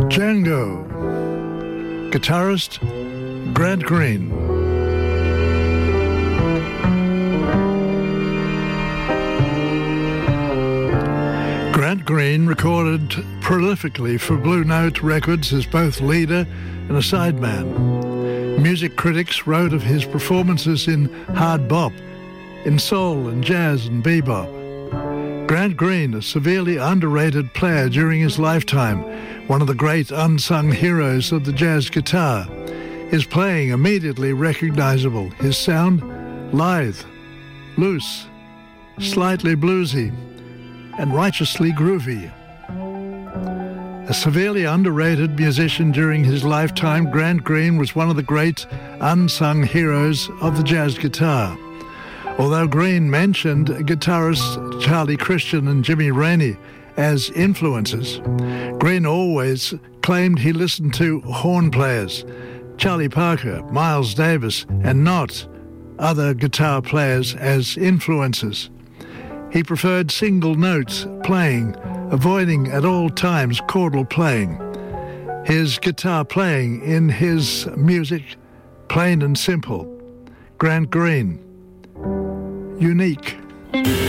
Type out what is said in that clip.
Django. Guitarist Grant Green. Grant Green recorded prolifically for Blue Note Records as both leader and a sideman. Music critics wrote of his performances in hard bop, in soul and jazz and bebop. Grant Green, a severely underrated player during his lifetime, one of the great unsung heroes of the jazz guitar, his playing immediately recognizable, his sound lithe, loose, slightly bluesy, and righteously groovy. A severely underrated musician during his lifetime, Grant Green was one of the great unsung heroes of the jazz guitar. Although Green mentioned guitarists Charlie Christian and Jimmy Rainey as influences, Green always claimed he listened to horn players, Charlie Parker, Miles Davis, and not other guitar players as influences. He preferred single notes playing, avoiding at all times chordal playing. His guitar playing in his music, plain and simple. Grant Green, unique.